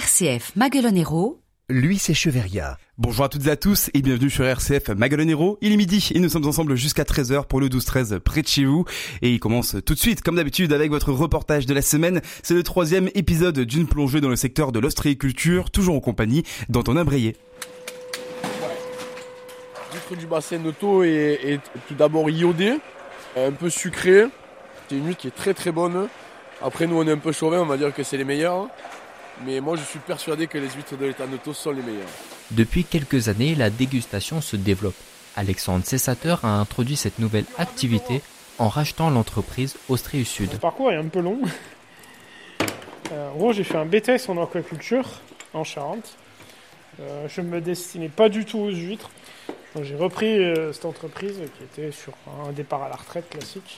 RCF Maguelonero, Lui, c'est Cheveria. Bonjour à toutes et à tous et bienvenue sur RCF Maguelonero. Il est midi et nous sommes ensemble jusqu'à 13h pour le 12-13 près de chez vous. Et il commence tout de suite, comme d'habitude, avec votre reportage de la semaine. C'est le 3e épisode d'une plongée dans le secteur de l'ostréiculture, toujours en compagnie d'Antonin Breillet. L'huître du bassin de Thau est tout d'abord iodée, un peu sucrée. C'est une huître qui est très très bonne. Après nous on est un peu chauvin, on va dire que c'est les meilleurs. Mais moi je suis persuadé que les huîtres de l'étang de Thau sont les meilleures. Depuis quelques années, la dégustation se développe. Alexandre Cessateur a introduit cette nouvelle activité en rachetant l'entreprise Ostréu Sud. Le parcours est un peu long. En gros, j'ai fait un BTS en aquaculture en Charente. Je ne me destinais pas du tout aux huîtres. Donc, j'ai repris cette entreprise qui était sur un départ à la retraite classique.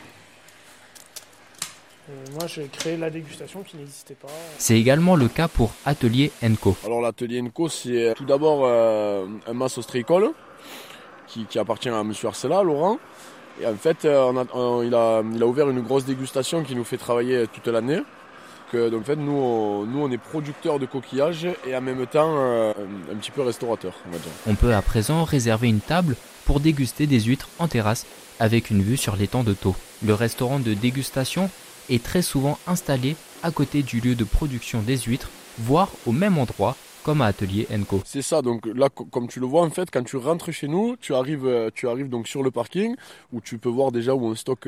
Moi, j'ai créé la dégustation qui n'existait pas. C'est également le cas pour Atelier Co. Alors l'atelier Enco, c'est tout d'abord un mas ostréicole qui appartient à M. Arcela, Laurent. Et en fait, il a ouvert une grosse dégustation qui nous fait travailler toute l'année. Donc en fait, nous on est producteurs de coquillages et en même temps un petit peu restaurateurs, on va dire. On peut à présent réserver une table pour déguster des huîtres en terrasse avec une vue sur l'étang de Thau. Le restaurant de dégustation est très souvent installé à côté du lieu de production des huîtres, voire au même endroit comme à Atelier Co. C'est ça, donc là comme tu le vois en fait, quand tu rentres chez nous, tu arrives donc sur le parking où tu peux voir déjà où on stocke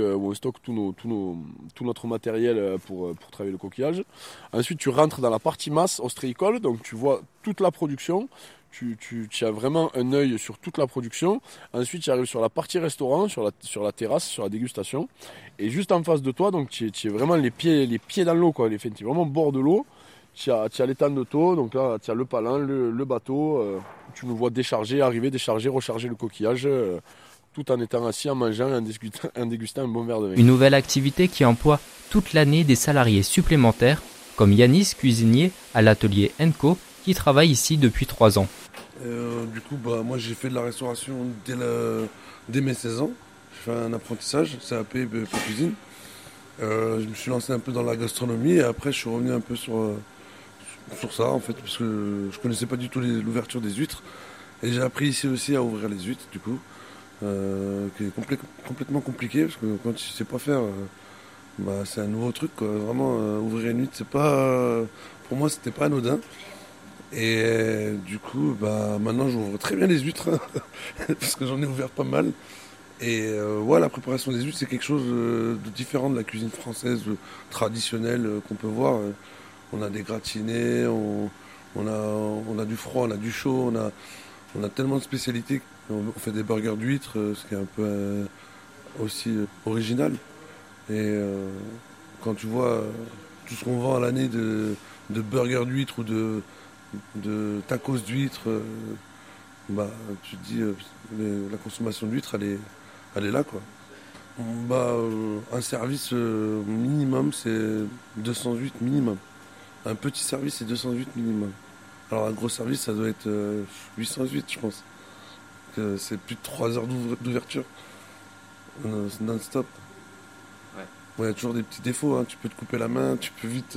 tout notre matériel pour travailler le coquillage. Ensuite tu rentres dans la partie masse ostréicole, donc tu vois toute la production. Tu as vraiment un œil sur toute la production. Ensuite, tu arrives sur la partie restaurant, sur la terrasse, sur la dégustation. Et juste en face de toi, donc tu es vraiment les pieds dans l'eau, quoi. Tu es vraiment au bord de l'eau. Tu as l'étang de Thau, donc là, tu as le palan, le bateau. Tu nous vois décharger, arriver, décharger, recharger le coquillage, tout en étant assis, en mangeant et en dégustant un bon verre de vin. Une nouvelle activité qui emploie toute l'année des salariés supplémentaires, comme Yanis, cuisinier à l'Atelier Co, qui travaille ici depuis 3 ans. Du coup, moi j'ai fait de la restauration dès mes 16 ans. J'ai fait un apprentissage, CAP pour cuisine. Je me suis lancé un peu dans la gastronomie et après je suis revenu un peu sur ça en fait, parce que je connaissais pas du tout l'ouverture des huîtres. Et j'ai appris ici aussi à ouvrir les huîtres du coup, qui est complètement compliqué parce que quand tu sais pas faire, c'est un nouveau truc quoi. Vraiment, ouvrir une huître, c'est pas, pour moi c'était pas anodin. Et du coup, maintenant j'ouvre très bien les huîtres, parce que j'en ai ouvert pas mal. Et la préparation des huîtres, c'est quelque chose de différent de la cuisine française traditionnelle qu'on peut voir. On a des gratinés, on a du froid, on a du chaud, on a tellement de spécialités. On fait des burgers d'huîtres, ce qui est un peu aussi original. Et quand tu vois tout ce qu'on vend à l'année de burgers d'huîtres ou de tacos d'huîtres, tu te dis la consommation d'huîtres elle est là quoi. Un service minimum c'est 208 minimum. Un petit service c'est 208 minimum. Alors un gros service ça doit être 808 je pense. C'est plus de 3 heures d'ouverture. C'est non-stop. Ouais. Il y a toujours des petits défauts, hein. Tu peux te couper la main, tu peux vite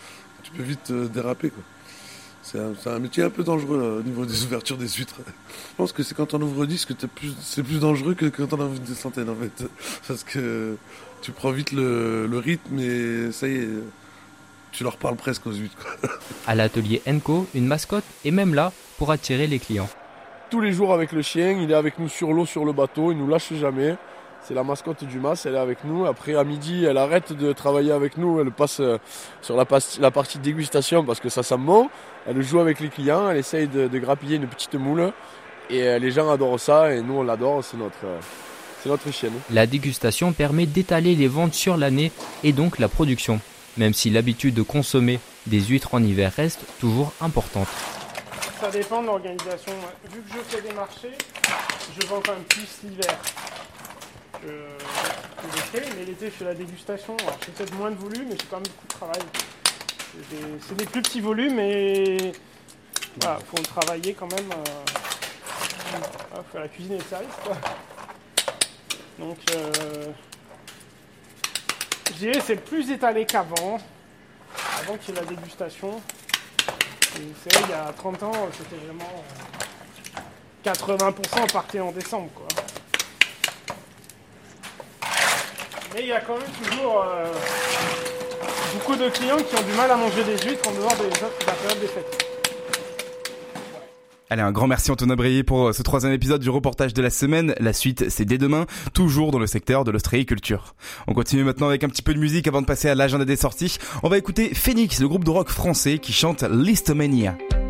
déraper quoi. C'est un métier un peu dangereux au niveau des ouvertures des huîtres. Je pense que c'est quand on ouvre 10 que c'est plus dangereux que quand on en ouvre des centaines en fait. Parce que tu prends vite le rythme et ça y est, tu leur parles presque aux huîtres. Quoi. À l'Atelier Co, une mascotte est même là pour attirer les clients. Tous les jours avec le chien, il est avec nous sur l'eau, sur le bateau, il nous lâche jamais. C'est la mascotte du mas, elle est avec nous. Après, à midi, elle arrête de travailler avec nous. Elle passe sur la partie dégustation parce que ça sent bon. Elle joue avec les clients, elle essaye de grappiller une petite moule. Et les gens adorent ça et nous, on l'adore. C'est notre chienne. La dégustation permet d'étaler les ventes sur l'année et donc la production. Même si l'habitude de consommer des huîtres en hiver reste toujours importante. Ça dépend de l'organisation. Vu que je fais des marchés, je vends quand même plus l'hiver. L'été, mais l'été je fais la dégustation. Alors j'ai peut-être moins de volume, mais j'ai quand même beaucoup de travail. C'est des plus petits volumes, mais voilà, faut le travailler quand même. Faut faire la cuisine et le service, quoi. Donc, je dirais c'est plus étalé qu'avant. Avant qu'il y ait la dégustation. C'est vrai, il y a 30 ans, c'était vraiment 80% partait en décembre, quoi. Mais il y a quand même toujours beaucoup de clients qui ont du mal à manger des huîtres en dehors de la période des fêtes. Allez, un grand merci Antonin Bréhier pour ce 3e épisode du reportage de la semaine. La suite, c'est dès demain, toujours dans le secteur de l'ostréiculture. On continue maintenant avec un petit peu de musique avant de passer à l'agenda des sorties. On va écouter Phoenix, le groupe de rock français qui chante Listomania.